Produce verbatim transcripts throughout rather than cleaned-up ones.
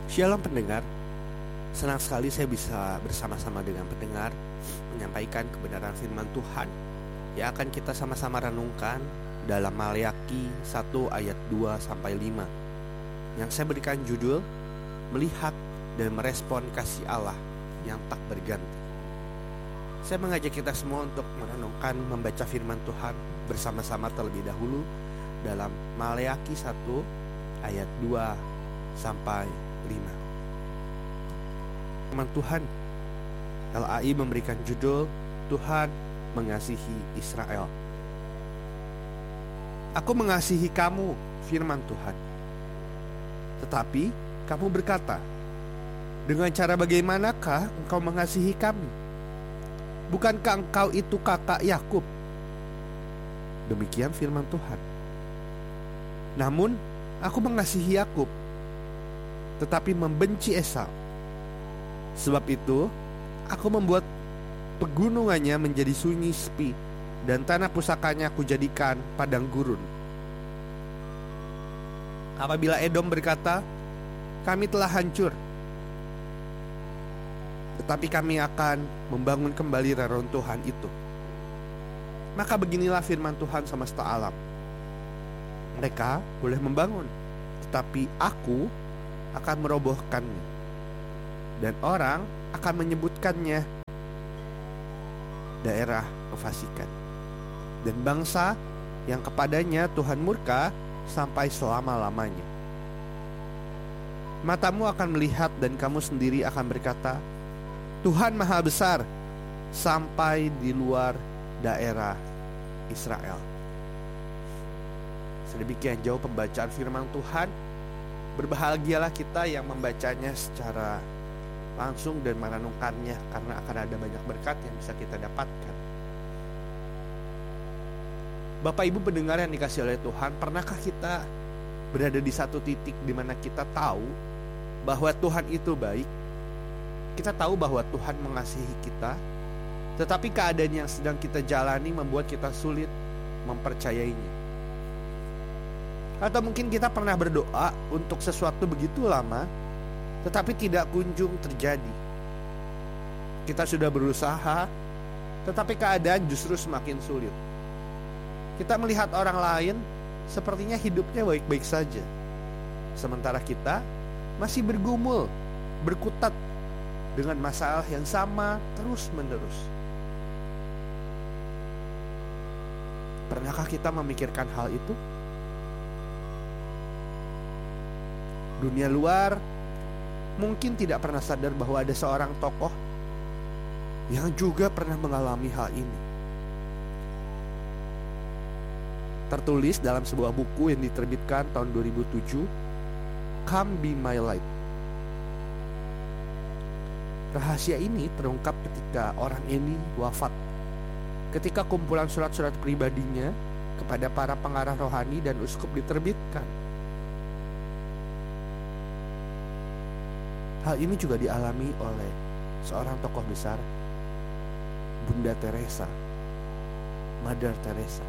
Shalom pendengar, senang sekali saya bisa bersama-sama dengan pendengar menyampaikan kebenaran firman Tuhan yang akan kita sama-sama renungkan dalam Maleakhi satu ayat dua sampai lima, yang saya berikan judul Melihat dan Merespon Kasih Allah yang Tak Berganti. Saya mengajak kita semua untuk merenungkan membaca firman Tuhan bersama-sama terlebih dahulu dalam Maleakhi satu ayat dua sampai lima. Firman Tuhan, L A I memberikan judul Tuhan mengasihi Israel. Aku mengasihi kamu, firman Tuhan. Tetapi kamu berkata, dengan cara bagaimanakah engkau mengasihi kami? Bukankah engkau itu kakak Yakub? Demikian firman Tuhan. Namun aku mengasihi Yakub, tetapi membenci Esau. Sebab itu aku membuat pegunungannya menjadi sunyi sepi, dan tanah pusakanya aku jadikan padang gurun. Apabila Edom berkata, kami telah hancur, tetapi kami akan membangun kembali reruntuhan itu, maka beginilah firman Tuhan semesta alam. Mereka boleh membangun, tetapi aku akan merobohkannya, dan orang akan menyebutkannya daerah kefasikan, dan bangsa yang kepadanya Tuhan murka sampai selama-lamanya. Matamu akan melihat dan kamu sendiri akan berkata, Tuhan maha besar sampai di luar daerah Israel. Sedemikian jauh pembacaan firman Tuhan. Berbahagialah kita yang membacanya secara langsung dan merenungkannya, karena akan ada banyak berkat yang bisa kita dapatkan. Bapak Ibu pendengar yang dikasihi oleh Tuhan, pernahkah kita berada di satu titik di mana kita tahu bahwa Tuhan itu baik? Kita tahu bahwa Tuhan mengasihi kita, tetapi keadaan yang sedang kita jalani membuat kita sulit mempercayainya. Atau mungkin kita pernah berdoa untuk sesuatu begitu lama, tetapi tidak kunjung terjadi. Kita sudah berusaha, tetapi keadaan justru semakin sulit. Kita melihat orang lain sepertinya hidupnya baik-baik saja, sementara kita masih bergumul, berkutat dengan masalah yang sama terus-menerus. Pernahkah kita memikirkan hal itu? Dunia luar mungkin tidak pernah sadar bahwa ada seorang tokoh yang juga pernah mengalami hal ini. Tertulis dalam sebuah buku yang diterbitkan tahun dua ribu tujuh, Come Be My Light. Rahasia ini terungkap ketika orang ini wafat, ketika kumpulan surat-surat pribadinya kepada para pengarah rohani dan uskup diterbitkan. Hal ini juga dialami oleh seorang tokoh besar, Bunda Teresa, Mother Teresa.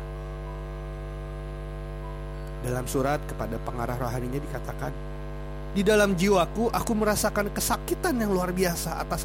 Dalam surat kepada pengarah rohaninya dikatakan, di dalam jiwaku aku merasakan kesakitan yang luar biasa atas